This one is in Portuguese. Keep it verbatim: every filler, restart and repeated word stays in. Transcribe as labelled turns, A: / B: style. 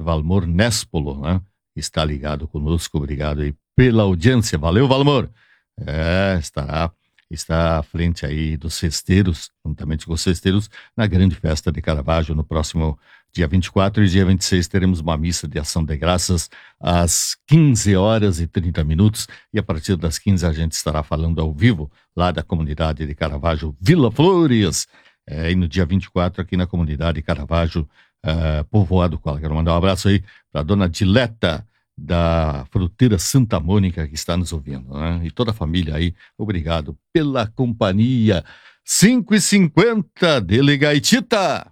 A: Valmor Nespolo, né? Está ligado conosco, obrigado aí pela audiência, valeu Valmor, é, estará, está à frente aí dos festeiros, juntamente com os festeiros, na grande festa de Caravaggio, no próximo dia vinte e quatro e dia vinte e seis teremos uma missa de ação de graças às quinze horas e trinta minutos, e a partir das quinze a gente estará falando ao vivo, lá da comunidade de Caravaggio, Vila Flores, é, e no dia vinte e quatro aqui na comunidade Caravaggio, Uh, povoado qual. Quero mandar um abraço aí para a dona Dileta da Fruteira Santa Mônica que está nos ouvindo, né? E toda a família aí, obrigado pela companhia. cinco e cinquenta, Delegaitita.